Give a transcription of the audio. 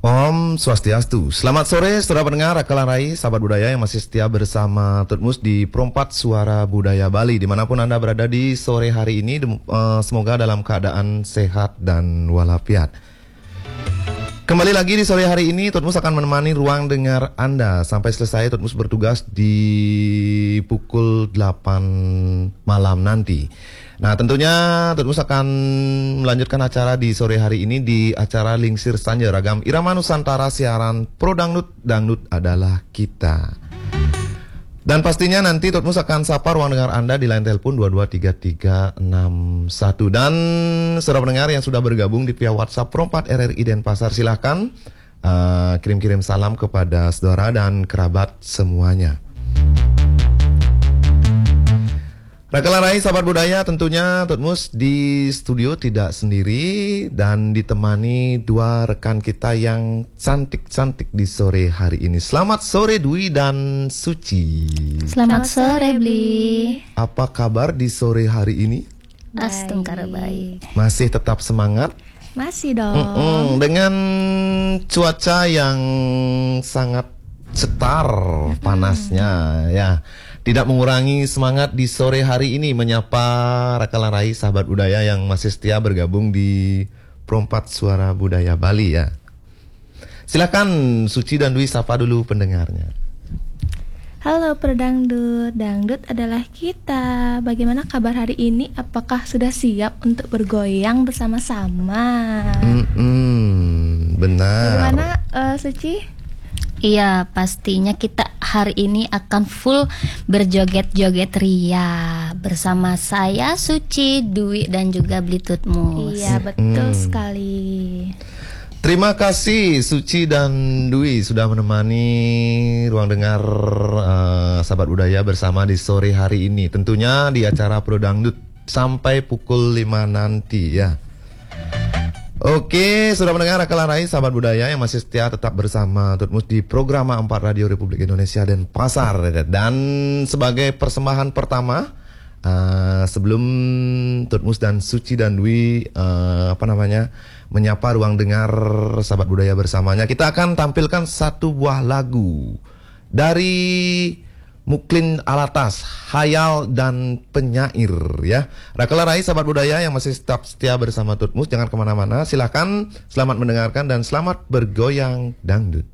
Om Swastiastu. Selamat sore, saudara pendengar, Rakalan Rai, sahabat budaya yang masih setia bersama Tutmus di Perompak Suara Budaya Bali. Dimanapun Anda berada di sore hari ini, semoga dalam keadaan sehat dan walafiat. Kembali lagi di sore hari ini, Tutmus akan menemani ruang dengar Anda sampai selesai Tutmus bertugas di pukul 8 malam nanti. Nah, tentunya Tutmus akan melanjutkan acara di sore hari ini di acara Lingsir Sanja Ragam Irama Nusantara siaran Pro Dangdut, Dangdut adalah kita. Dan pastinya nanti Tutmus akan sapa ruang dengar Anda di line telepon 223361. Dan saudara pendengar yang sudah bergabung di via WhatsApp Perompak RRI Denpasar, silahkan kirim-kirim salam kepada saudara dan kerabat semuanya. Rakalan Rai, sahabat budaya, tentunya Tutmus di studio tidak sendiri dan ditemani dua rekan kita yang cantik-cantik di sore hari ini. Selamat sore Dwi dan Suci. Selamat sore Bli. Apa kabar di sore hari ini? Astungkara baik. Masih tetap semangat? Masih dong. Dengan cuaca yang sangat cetar panasnya ya. Tidak mengurangi semangat di sore hari ini menyapa Rakalan Rai, sahabat budaya yang masih setia bergabung di Perompak Suara Budaya Bali ya. Silakan Suci dan Dwi sapa dulu pendengarnya. Halo Perdangdut, Dangdut adalah kita. Bagaimana kabar hari ini? Apakah sudah siap untuk bergoyang bersama-sama? Benar. Bagaimana Suci? Iya, pastinya kita hari ini akan full berjoget-joget ria bersama saya, Suci, Dwi, dan juga Bli Tutmus. Iya, betul sekali. Terima kasih Suci dan Dwi sudah menemani ruang dengar sahabat budaya bersama di sore hari ini. Tentunya di acara Pro Dangdut sampai pukul 5 nanti ya. Oke, sudah mendengar Rakalan Rai, sahabat budaya yang masih setia tetap bersama Tutmus di program 4 Radio Republik Indonesia Denpasar. Dan sebagai persembahan pertama, sebelum Tutmus dan Suci dan Dwi menyapa ruang dengar sahabat budaya bersamanya, kita akan tampilkan satu buah lagu dari Muklin Alatas, Hayal dan Penyair ya. Rakalan Rai, sahabat budaya yang masih tetap setia bersama Tutmus, jangan kemana-mana. Silakan, selamat mendengarkan dan selamat bergoyang dangdut.